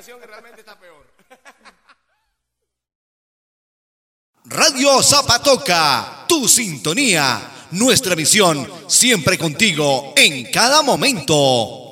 canción que realmente está peor. Radio Zapatoca, tu sintonía, nuestra visión, siempre contigo en cada momento.